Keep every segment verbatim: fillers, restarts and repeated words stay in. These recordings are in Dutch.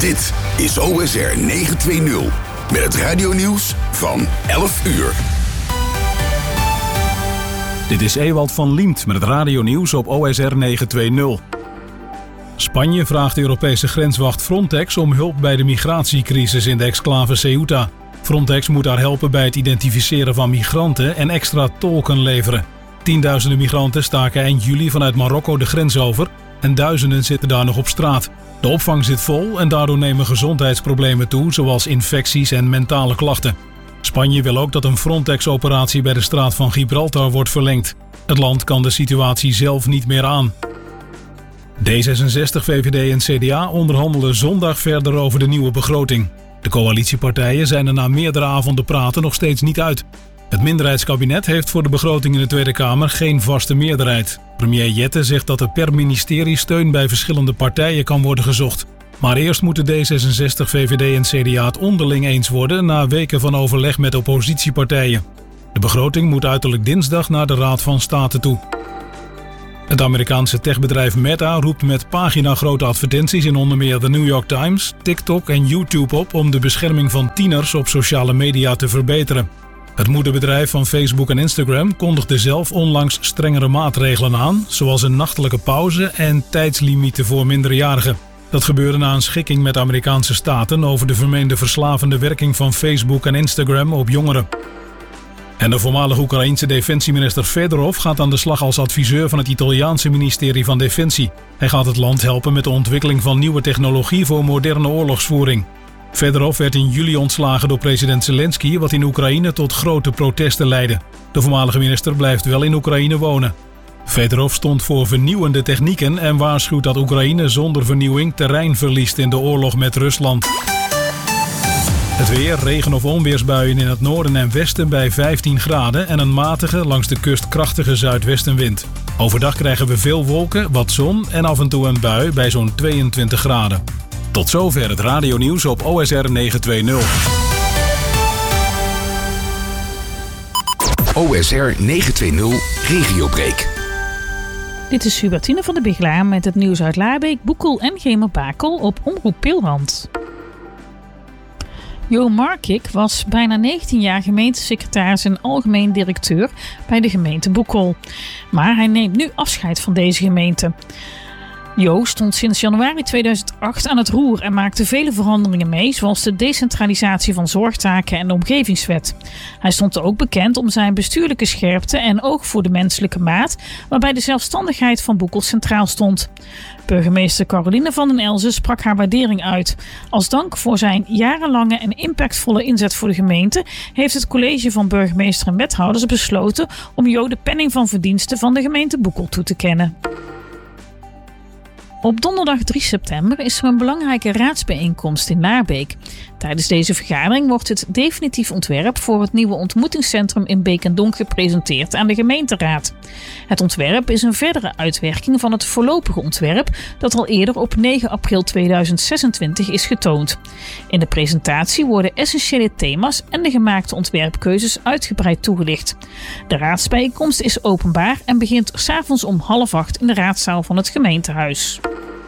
Dit is O S R negenhonderdtwintig met het radionieuws van elf uur. Dit is Ewald van Liemt met het radionieuws op O S R negenhonderdtwintig. Spanje vraagt de Europese grenswacht Frontex om hulp bij de migratiecrisis in de exclave Ceuta. Frontex moet daar helpen bij het identificeren van migranten en extra tolken leveren. Tienduizenden migranten staken eind juli vanuit Marokko de grens over en duizenden zitten daar nog op straat. De opvang zit vol en daardoor nemen gezondheidsproblemen toe, zoals infecties en mentale klachten. Spanje wil ook dat een Frontex-operatie bij de straat van Gibraltar wordt verlengd. Het land kan de situatie zelf niet meer aan. D zesenzestig, V V D en C D A onderhandelen zondag verder over de nieuwe begroting. De coalitiepartijen zijn er na meerdere avonden praten nog steeds niet uit. Het minderheidskabinet heeft voor de begroting in de Tweede Kamer geen vaste meerderheid. Premier Jette zegt dat er per ministerie steun bij verschillende partijen kan worden gezocht. Maar eerst moeten D zesenzestig, V V D en C D A het onderling eens worden na weken van overleg met oppositiepartijen. De begroting moet uiterlijk dinsdag naar de Raad van State toe. Het Amerikaanse techbedrijf Meta roept met paginagrote advertenties in onder meer de New York Times, TikTok en YouTube op om de bescherming van tieners op sociale media te verbeteren. Het moederbedrijf van Facebook en Instagram kondigde zelf onlangs strengere maatregelen aan, zoals een nachtelijke pauze en tijdslimieten voor minderjarigen. Dat gebeurde na een schikking met Amerikaanse staten over de vermeende verslavende werking van Facebook en Instagram op jongeren. En de voormalige Oekraïense defensieminister Fedorov gaat aan de slag als adviseur van het Italiaanse ministerie van Defensie. Hij gaat het land helpen met de ontwikkeling van nieuwe technologie voor moderne oorlogsvoering. Fedorov werd in juli ontslagen door president Zelensky, wat in Oekraïne tot grote protesten leidde. De voormalige minister blijft wel in Oekraïne wonen. Fedorov stond voor vernieuwende technieken en waarschuwt dat Oekraïne zonder vernieuwing terrein verliest in de oorlog met Rusland. Het weer, regen- of onweersbuien in het noorden en westen bij vijftien graden en een matige, langs de kust krachtige zuidwestenwind. Overdag krijgen we veel wolken, wat zon en af en toe een bui bij zo'n tweeëntwintig graden. Tot zover het radionieuws op O S R negenhonderdtwintig. O S R negenhonderdtwintig Regiobreak. Dit is Hubertine van de Biglaar met het nieuws uit Laarbeek, Boekel en Gemerbakel op Omroep Pilrand. Jo Markik was bijna negentien jaar gemeentesecretaris en algemeen directeur bij de gemeente Boekel. Maar hij neemt nu afscheid van deze gemeente. Jo stond sinds januari tweeduizend acht aan het roer en maakte vele veranderingen mee, zoals de decentralisatie van zorgtaken en de omgevingswet. Hij stond ook bekend om zijn bestuurlijke scherpte en oog voor de menselijke maat, waarbij de zelfstandigheid van Boekel centraal stond. Burgemeester Caroline van den Elzen sprak haar waardering uit. Als dank voor zijn jarenlange en impactvolle inzet voor de gemeente heeft het college van burgemeester en wethouders besloten om Jo de penning van verdiensten van de gemeente Boekel toe te kennen. Op donderdag drie september is er een belangrijke raadsbijeenkomst in Laarbeek. Tijdens deze vergadering wordt het definitief ontwerp voor het nieuwe ontmoetingscentrum in Beek en Donk gepresenteerd aan de gemeenteraad. Het ontwerp is een verdere uitwerking van het voorlopige ontwerp dat al eerder op negen april tweeduizend zesentwintig is getoond. In de presentatie worden essentiële thema's en de gemaakte ontwerpkeuzes uitgebreid toegelicht. De raadsbijeenkomst is openbaar en begint 's avonds om half acht in de raadzaal van het gemeentehuis.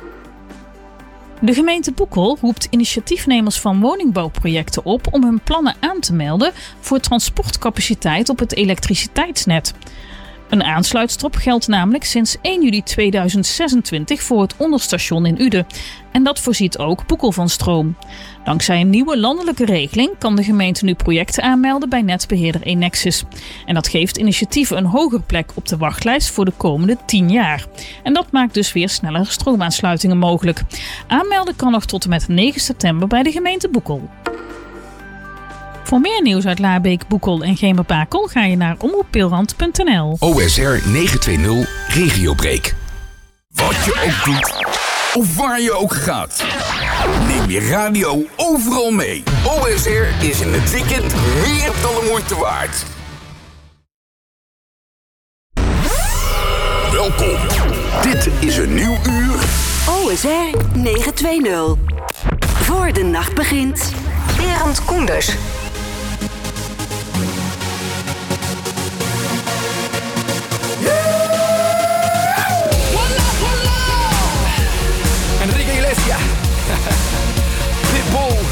De gemeente Boekel roept initiatiefnemers van woningbouwprojecten op om hun plannen aan te melden voor transportcapaciteit op het elektriciteitsnet. Een aansluitstop geldt namelijk sinds één juli tweeduizend zesentwintig voor het onderstation in Uden. En dat voorziet ook Boekel van stroom. Dankzij een nieuwe landelijke regeling kan de gemeente nu projecten aanmelden bij netbeheerder Enexis. En dat geeft initiatieven een hogere plek op de wachtlijst voor de komende tien jaar. En dat maakt dus weer snellere stroomaansluitingen mogelijk. Aanmelden kan nog tot en met negen september bij de gemeente Boekel. Voor meer nieuws uit Laarbeek, Boekel en Gemerbakel ga je naar omroep pilrand punt n l. O S R negenhonderdtwintig Regiobreak. Wat je ook doet, of waar je ook gaat, neem je radio overal mee. O S R is in het weekend meer dan de moeite waard. Welkom. Dit is een nieuw uur. O S R negenhonderdtwintig. Voor de nacht begint, Berend Koenders. Enrique Iglesias.